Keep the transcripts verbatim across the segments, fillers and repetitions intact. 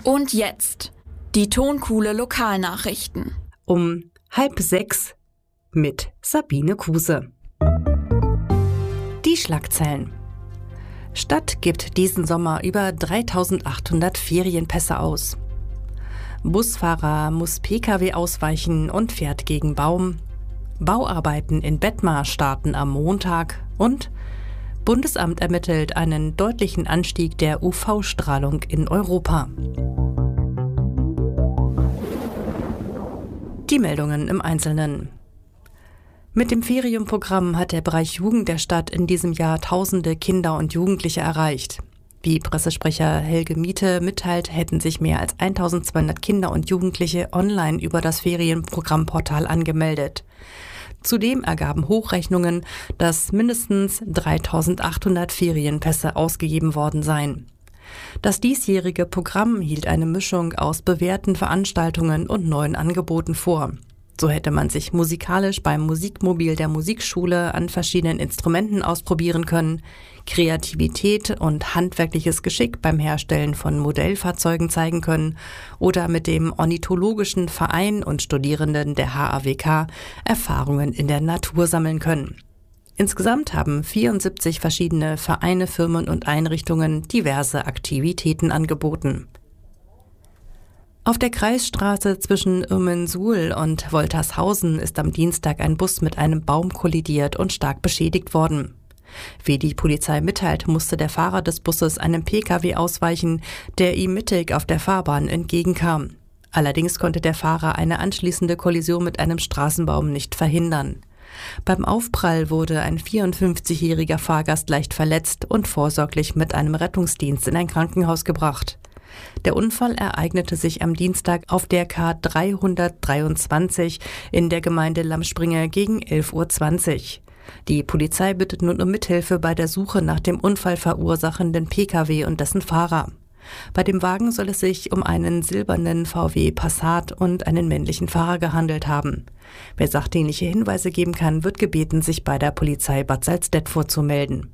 Und jetzt die Tonkuhle Lokalnachrichten. Um halb sechs mit Sabine Kuse. Die Schlagzeilen. Stadt gibt diesen Sommer über dreitausendachthundert Ferienpässe aus. Busfahrer muss P K W ausweichen und fährt gegen Baum. Bauarbeiten in Bettmar starten am Montag und Bundesamt ermittelt einen deutlichen Anstieg der U V-Strahlung in Europa. Die Meldungen im Einzelnen. Mit dem Ferienprogramm hat der Bereich Jugend der Stadt in diesem Jahr tausende Kinder und Jugendliche erreicht. Wie Pressesprecher Helge Miete mitteilt, hätten sich mehr als eintausendzweihundert Kinder und Jugendliche online über das Ferienprogrammportal angemeldet. Zudem ergaben Hochrechnungen, dass mindestens dreitausendachthundert Ferienpässe ausgegeben worden seien. Das diesjährige Programm hielt eine Mischung aus bewährten Veranstaltungen und neuen Angeboten vor. So hätte man sich musikalisch beim Musikmobil der Musikschule an verschiedenen Instrumenten ausprobieren können, Kreativität und handwerkliches Geschick beim Herstellen von Modellfahrzeugen zeigen können oder mit dem Ornithologischen Verein und Studierenden der H A W K Erfahrungen in der Natur sammeln können. Insgesamt haben vierundsiebzig verschiedene Vereine, Firmen und Einrichtungen diverse Aktivitäten angeboten. Auf der Kreisstraße zwischen Irmensul und Woltershausen ist am Dienstag ein Bus mit einem Baum kollidiert und stark beschädigt worden. Wie die Polizei mitteilt, musste der Fahrer des Busses einem P K W ausweichen, der ihm mittig auf der Fahrbahn entgegenkam. Allerdings konnte der Fahrer eine anschließende Kollision mit einem Straßenbaum nicht verhindern. Beim Aufprall wurde ein vierundfünfzigjähriger Fahrgast leicht verletzt und vorsorglich mit einem Rettungsdienst in ein Krankenhaus gebracht. Der Unfall ereignete sich am Dienstag auf der K dreihundertdreiundzwanzig in der Gemeinde Lammspringe gegen elf Uhr zwanzig. Die Polizei bittet nun um Mithilfe bei der Suche nach dem unfallverursachenden P K W und dessen Fahrer. Bei dem Wagen soll es sich um einen silbernen V W Passat und einen männlichen Fahrer gehandelt haben. Wer sachdienliche Hinweise geben kann, wird gebeten, sich bei der Polizei Bad Salzdett vorzumelden.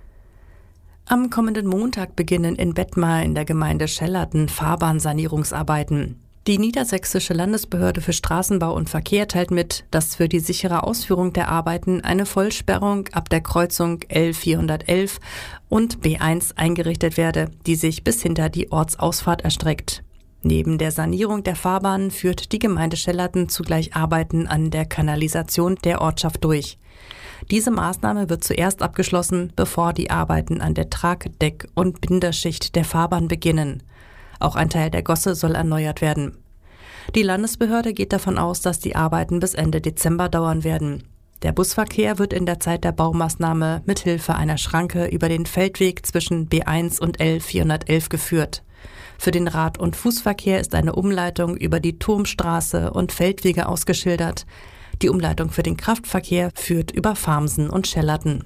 Am kommenden Montag beginnen in Bettmar in der Gemeinde Schellerten Fahrbahnsanierungsarbeiten. Die Niedersächsische Landesbehörde für Straßenbau und Verkehr teilt mit, dass für die sichere Ausführung der Arbeiten eine Vollsperrung ab der Kreuzung L vierhundertelf und B eins eingerichtet werde, die sich bis hinter die Ortsausfahrt erstreckt. Neben der Sanierung der Fahrbahn führt die Gemeinde Schellerten zugleich Arbeiten an der Kanalisation der Ortschaft durch. Diese Maßnahme wird zuerst abgeschlossen, bevor die Arbeiten an der Trag-, Deck- und Binderschicht der Fahrbahn beginnen. Auch ein Teil der Gosse soll erneuert werden. Die Landesbehörde geht davon aus, dass die Arbeiten bis Ende Dezember dauern werden. Der Busverkehr wird in der Zeit der Baumaßnahme mithilfe einer Schranke über den Feldweg zwischen B eins und L vierhundertelf geführt. Für den Rad- und Fußverkehr ist eine Umleitung über die Turmstraße und Feldwege ausgeschildert. Die Umleitung für den Kraftverkehr führt über Farmsen und Schellerten.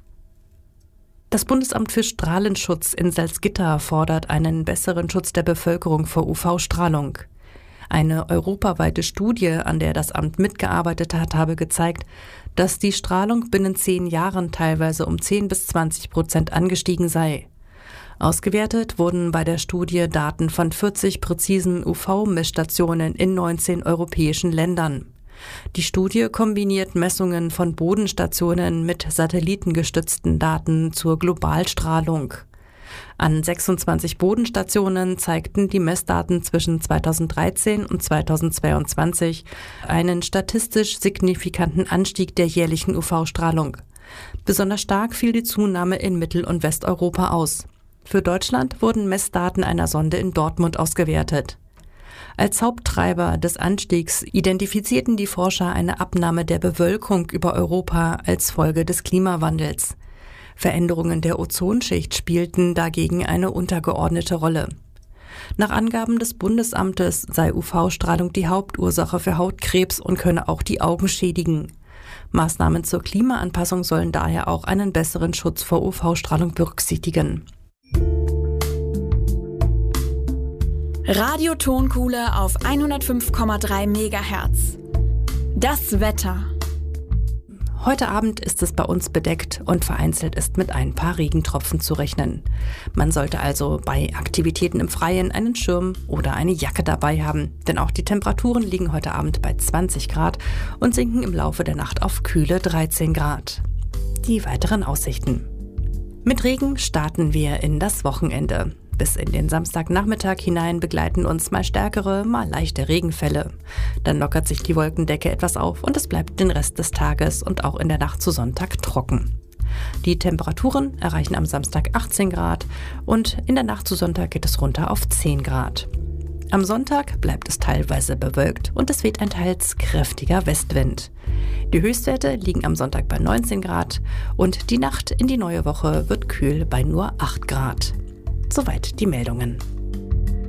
Das Bundesamt für Strahlenschutz in Salzgitter fordert einen besseren Schutz der Bevölkerung vor U V-Strahlung. Eine europaweite Studie, an der das Amt mitgearbeitet hat, habe gezeigt, dass die Strahlung binnen zehn Jahren teilweise um zehn bis zwanzig Prozent angestiegen sei. Ausgewertet wurden bei der Studie Daten von vierzig präzisen U V-Messstationen in neunzehn europäischen Ländern. Die Studie kombiniert Messungen von Bodenstationen mit satellitengestützten Daten zur Globalstrahlung. An sechsundzwanzig Bodenstationen zeigten die Messdaten zwischen zweitausenddreizehn und zweitausendzweiundzwanzig einen statistisch signifikanten Anstieg der jährlichen U V-Strahlung. Besonders stark fiel die Zunahme in Mittel- und Westeuropa aus. Für Deutschland wurden Messdaten einer Sonde in Dortmund ausgewertet. Als Haupttreiber des Anstiegs identifizierten die Forscher eine Abnahme der Bewölkung über Europa als Folge des Klimawandels. Veränderungen der Ozonschicht spielten dagegen eine untergeordnete Rolle. Nach Angaben des Bundesamtes sei U V-Strahlung die Hauptursache für Hautkrebs und könne auch die Augen schädigen. Maßnahmen zur Klimaanpassung sollen daher auch einen besseren Schutz vor U V-Strahlung berücksichtigen. Radio Tonkuhle auf hundertfünf Komma drei Megahertz. Das Wetter. Heute Abend ist es bei uns bedeckt und vereinzelt ist mit ein paar Regentropfen zu rechnen. Man sollte also bei Aktivitäten im Freien einen Schirm oder eine Jacke dabei haben, denn auch die Temperaturen liegen heute Abend bei zwanzig Grad und sinken im Laufe der Nacht auf kühle dreizehn Grad. Die weiteren Aussichten. Mit Regen starten wir in das Wochenende. Bis in den Samstagnachmittag hinein begleiten uns mal stärkere, mal leichte Regenfälle. Dann lockert sich die Wolkendecke etwas auf und es bleibt den Rest des Tages und auch in der Nacht zu Sonntag trocken. Die Temperaturen erreichen am Samstag achtzehn Grad und in der Nacht zu Sonntag geht es runter auf zehn Grad. Am Sonntag bleibt es teilweise bewölkt und es weht ein teils kräftiger Westwind. Die Höchstwerte liegen am Sonntag bei neunzehn Grad und die Nacht in die neue Woche wird kühl bei nur acht Grad. Soweit die Meldungen.